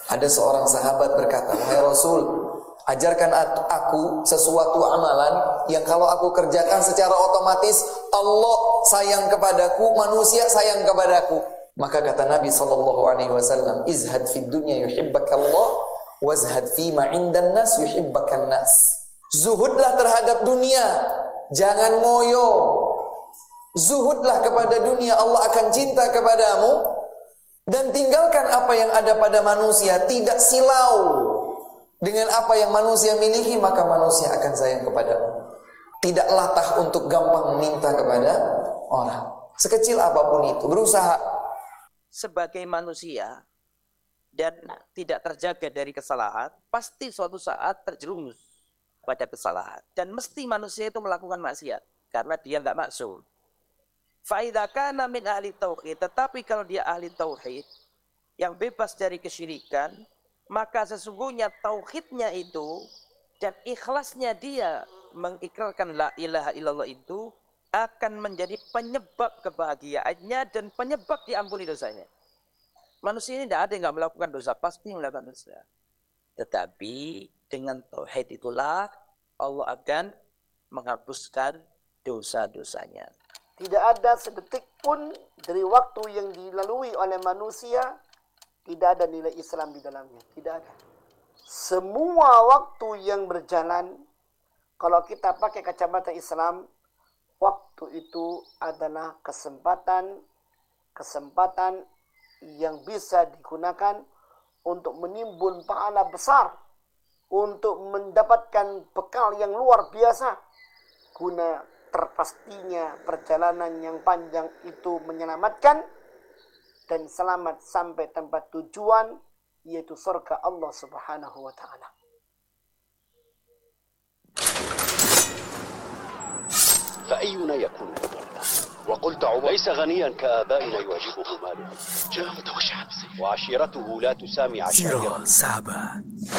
Ada seorang sahabat berkata, "Wahai Rasul, ajarkan aku sesuatu amalan yang kalau aku kerjakan secara otomatis Allah sayang kepadaku, manusia sayang kepadaku." Maka kata Nabi SAW, "Izhad fid dunya yuhibbakallah, wazhad fima indan nas yuhibbakan nas." Zuhudlah terhadap dunia, jangan ngoyo. Zuhudlah kepada dunia, Allah akan cinta kepadamu. Dan tinggalkan apa yang ada pada manusia, tidak silau dengan apa yang manusia miliki, maka manusia akan sayang kepadamu. Tidak latah untuk gampang meminta kepada orang. Sekecil apapun itu, berusaha. Sebagai manusia dan tidak terjaga dari kesalahan, pasti suatu saat terjerumus pada kesalahan. Dan mesti manusia itu melakukan maksiat, karena dia tidak maksum. Fa'idha kana min ahli tauhid, tetapi kalau dia ahli tauhid yang bebas dari kesyirikan, maka sesungguhnya tauhidnya itu dan ikhlasnya dia mengikrarkan la ilaha illallah itu akan menjadi penyebab kebahagiaannya dan penyebab diampuni dosanya. Manusia ini tidak ada yang tidak melakukan dosa, pasti melakukan dosa. Tetapi dengan tauhid itulah Allah akan menghapuskan dosa-dosanya. Tidak ada sedetik pun dari waktu yang dilalui oleh manusia tidak ada nilai Islam di dalamnya. Tidak ada. Semua waktu yang berjalan, kalau kita pakai kacamata Islam, waktu itu adalah kesempatan yang bisa digunakan untuk menimbun pahala besar, untuk mendapatkan bekal yang luar biasa, guna terpastinya perjalanan yang panjang itu menyelamatkan dan selamat sampai tempat tujuan, yaitu surga Allah Subhanahu wa ta'ala. فأينا يكون وقلت عمر ليس غنيا كآبائنا يعجبه ماله وعشيرته لا تسامي عشائره.